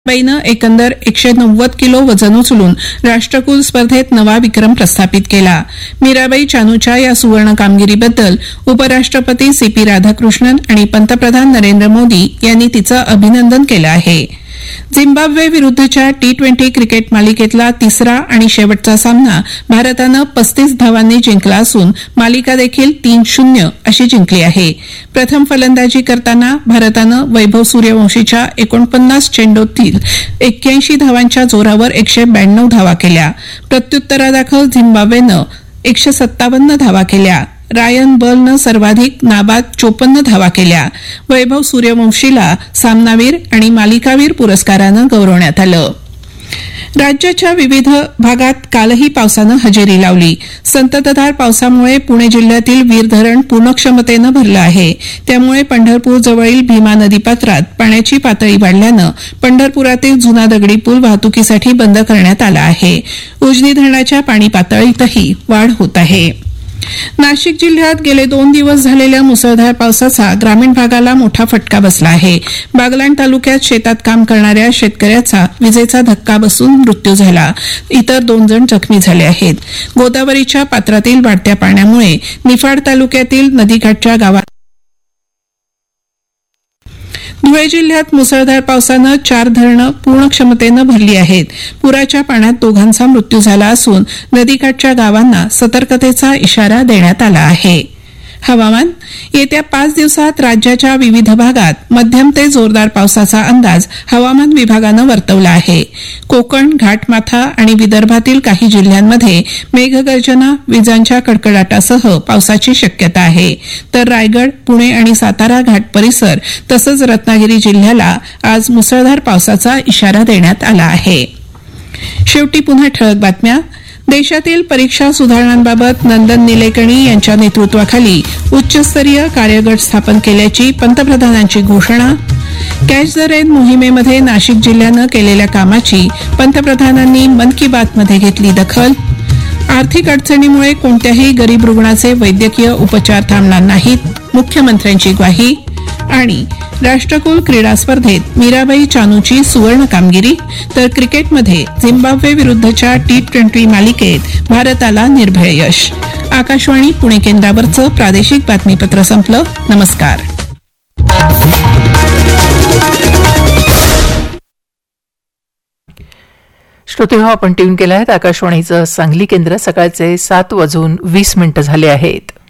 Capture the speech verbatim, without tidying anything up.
बाईनं एकंदर एकशे नव्वद किलो वजन उचलून राष्ट्रकुल स्पर्धेत नवा विक्रम प्रस्थापित केला. मीराबाई चानूच्या या सुवर्ण कामगिरीबद्दल उपराष्ट्रपती सी पी राधाकृष्णन आणि पंतप्रधान नरेंद्र मोदी यांनी तिचं अभिनंदन केलं आहे. झिम्बाब्वे विरुद्धच्या टी ट्वेंटी क्रिकेट मालिकेतला तिसरा आणि शेवटचा सामना भारतानं पस्तीस धावांनी जिंकला असून मालिका देखील तीन शून्य अशी जिंकली आहे. प्रथम फलंदाजी करताना भारतानं वैभव सूर्यवंशीच्या एकोणपन्नास चेंडूतील एक्क्याऐंशी धावांच्या जोरावर एकशे ब्याण्णव धावा केल्या. प्रत्युत्तरादाखल झिम्बाब्वेनं एकशे सत्तावन्न धावा केल्या. रायन बर्लनं सर्वाधिक नाबाद चोपन्न धावा केल्या. वैभव सूर्यवंशीला सामनावीर आणि मालिकावीर पुरस्कारानं गौरवण्यात आलं. राज्याच्या विविध भागात कालही पावसानं हजेरी लावली. संततधार पावसामुळे पुणे जिल्ह्यातील वीर धरण पूर्ण क्षमतेनं भरलं आहे. त्यामुळे पंढरपूर जवळील भीमा नदीपात्रात पाण्याची पातळी वाढल्यानं पंढरपुरातील जुना दगडी पूल वाहतुकीसाठी बंद करण्यात आला आहे. उजनी धरणाच्या पाणी पातळीतही वाढ होत आहे. नाशिक जिल्ह्यात गेले दोन दिवस झालेल्या मुसळधार पावसाचा ग्रामीण भागाला मोठा फटका बसला आहे. बागलाण तालुक्यात शेतात काम करणाऱ्या शेतकऱ्याचा विजेचा धक्का बसून मृत्यू झाला. इतर दोन जण जखमी झाले आहेत. गोदावरीच्या पात्रातील वाढत्या पाण्यामुळे निफाड तालुक्यातील नदीकाठच्या गावात धुळे जिल्ह्यात मुसळधार पावसानं चार धरणं पूर्ण क्षमतेनं भरली आहेत. पुराच्या पाण्यात दोघांचा मृत्यू झाला असून नदीकाठच्या गावांना सतर्कतेचा इशारा देण्यात आला आहे. हवामान. येत्या पाच दिवसात राज्याच्या विविध भागात मध्यम ते जोरदार पावसाचा अंदाज हवामान विभागानं वर्तवला आहे. कोकण, घाटमाथा आणि विदर्भातील काही जिल्ह्यांमध्ये मेघगर्जना, विजांच्या कडकडाटासह पावसाची शक्यता आहे. तर रायगड, पुणे आणि सातारा घाट परिसर तसंच रत्नागिरी जिल्ह्याला आज मुसळधार पावसाचा इशारा देण्यात आला आहे. शेवटी पुन्हा ठळक बातम्या. देशातील परीक्षा सुधारणांबाबत नंदन निलेकणी यांच्या नेतृत्वाखाली उच्चस्तरीय कार्यगट स्थापन केल्याची पंतप्रधानांची घोषणा. कॅच द रेन मोहिमेमध्ये नाशिक जिल्ह्यानं केलेल्या कामाची पंतप्रधानांनी मन की बातमध्ये घेतली दखल. आर्थिक अडचणीमुळे कोणत्याही गरीब रुग्णाचे वैद्यकीय उपचार थांबणार नाहीत, मुख्यमंत्र्यांची ग्वाही. आणि राष्ट्रकुल क्रीडा स्पर्धेत मीराबाई चानूची सुवर्ण कामगिरी. तर क्रिकेटमध्ये झिम्बाब्वे विरुद्धच्या टी ट्वेंटी मालिकेत भारताला निर्भय यश. आकाशवाणी पुणे केंद्रावरचं प्रादेशिक बातमीपत्र संपलं. नमस्कार. श्रोते हो, आपण ट्यून केलं आहे आकाशवाणीचं सांगली केंद्र. सकाळचे सात वाजून वीस मिनिटं झाले आहेत.